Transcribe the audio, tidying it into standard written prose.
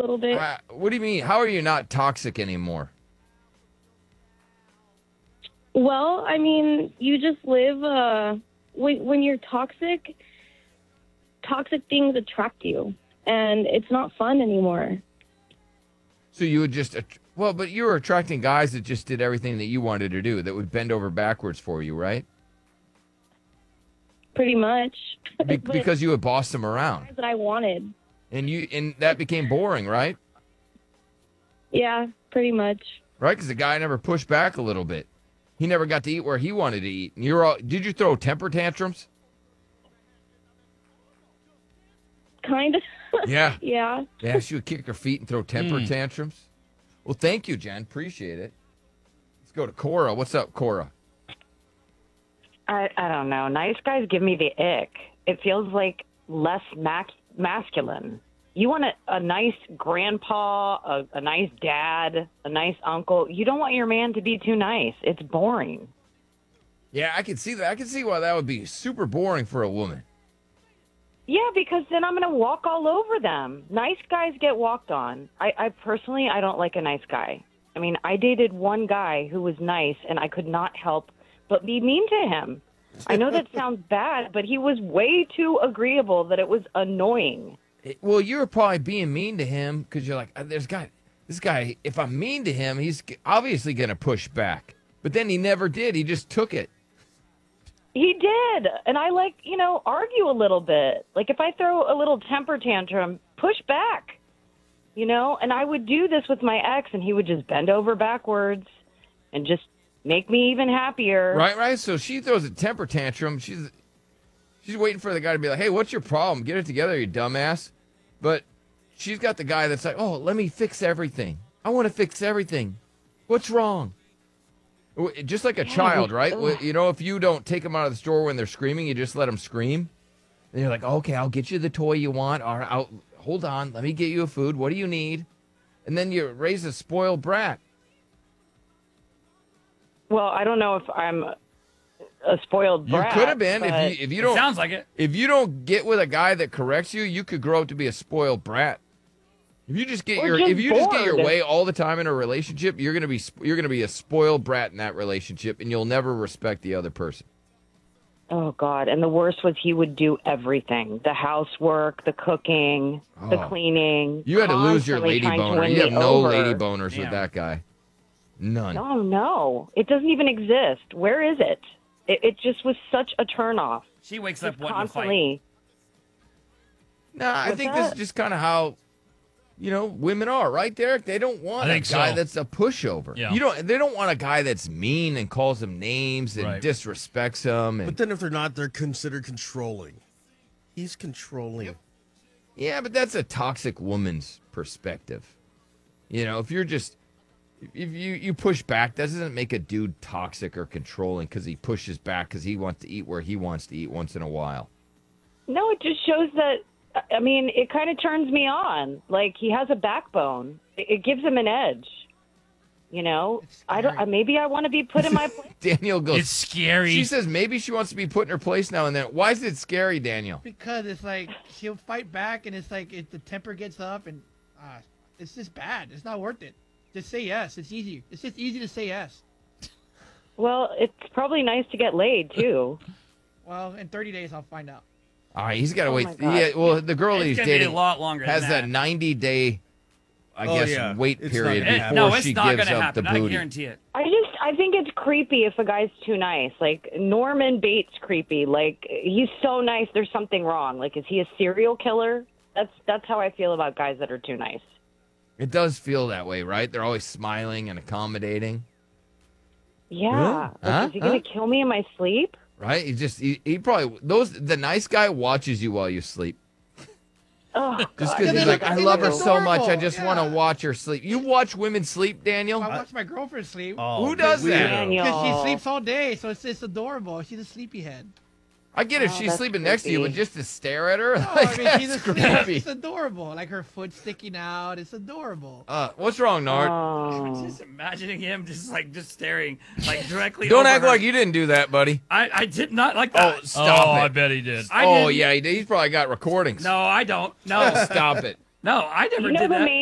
little bit. What do you mean? How are you not toxic anymore? Well, I mean, you just live. When you're toxic things attract you, and it's not fun anymore. So you would just, but you were attracting guys that just did everything that you wanted to do, that would bend over backwards for you, right? Pretty much. Because you would boss them around. That I wanted. And that became boring, right? Yeah, pretty much. Right, because the guy never pushed back a little bit. He never got to eat where he wanted to eat. And did you throw temper tantrums? Kind of. Yeah. Yeah. Yeah, she would kick her feet and throw temper tantrums. Well, thank you, Jen. Appreciate it. Let's go to Cora. What's up, Cora? I don't know. Nice guys give me the ick. It feels like less masculine. You want a nice grandpa, a nice dad, a nice uncle. You don't want your man to be too nice. It's boring. Yeah, I can see that. I can see why that would be super boring for a woman. Yeah, because then I'm going to walk all over them. Nice guys get walked on. I personally, I don't like a nice guy. I mean, I dated one guy who was nice, and I could not help but be mean to him. I know that sounds bad, but he was way too agreeable that it was annoying. Well, you were probably being mean to him because you're like, this guy, if I'm mean to him, he's obviously going to push back. But then he never did. He just took it. He did. And I argue a little bit. Like if I throw a little temper tantrum, push back, and I would do this with my ex and he would just bend over backwards and just make me even happier. Right. So she throws a temper tantrum. She's waiting for the guy to be like, hey, what's your problem? Get it together, you dumbass. But she's got the guy that's like, oh, let me fix everything. I want to fix everything. What's wrong? Just like a child, right? If you don't take them out of the store when they're screaming, you just let them scream. And you're like, okay, I'll get you the toy you want. Or hold on, let me get you a food. What do you need? And then you raise a spoiled brat. Well, I don't know if I'm a spoiled brat. You could have been if you don't. It sounds like it. If you don't get with a guy that corrects you, you could grow up to be a spoiled brat. If you just get your way all the time in a relationship, you're gonna be a spoiled brat in that relationship, and you'll never respect the other person. Oh God! And the worst was he would do everything: the housework, the cooking, the cleaning. You had to lose your lady boner. You have no lady boners Damn. with that guy. None. Oh no! It doesn't even exist. Where is it? It just was such a turnoff. She wakes up wanting constantly. No, I think this is just kind of how, women are, right, Derek? They don't want a guy that's a pushover. Yeah. They don't want a guy that's mean and calls them names and disrespects them. But then if they're not, they're considered controlling. He's controlling. Yep. Yeah, but that's a toxic woman's perspective. If you're just... If you push back, that doesn't make a dude toxic or controlling because he pushes back because he wants to eat where he wants to eat once in a while. No, it just shows that, I mean, it kind of turns me on. Like, he has a backbone. It gives him an edge. Maybe I want to be put in my place. Daniel goes, it's scary. She says maybe she wants to be put in her place now and then. Why is it scary, Daniel? Because it's like she'll fight back, and it's like if the temper gets up, and it's just bad. It's not worth it. Just say yes. It's easy. It's just easy to say yes. Well, it's probably nice to get laid, too. Well, in 30 days, I'll find out. All right, he's got to wait. Yeah, well, the girl that he's dating a lot longer has than that 90-day, wait It's period not before No, it's she not gives going to up happen. the I booty. guarantee it. I think it's creepy if a guy's too nice. Like, Norman Bates creepy. Like, he's so nice, there's something wrong. Like, is he a serial killer? That's how I feel about guys that are too nice. It does feel that way, right? They're always smiling and accommodating. Yeah. Like, is he going to kill me in my sleep? Right? He probably the nice guy watches you while you sleep. Oh, Just God. because he's like, I love her so much, I adorable. just want to watch her sleep. You watch women sleep, Daniel? I watch my girlfriend sleep. Who does that? Daniel. Because she sleeps all day, so it's adorable. She's a sleepyhead. I get if she's that's sleeping next to you, but creepy. just to stare at her, Oh, like, I mean, that's creepy. it's adorable. Like her foot sticking out. It's adorable. What's wrong, Nard? Oh. Just imagining him just staring directly Don't over act her. like you didn't do that, buddy. I did not like that. Oh, stop it. I bet he did. Yeah, he's probably got recordings. No, I don't. No. Stop it. No, I never You know did who that. made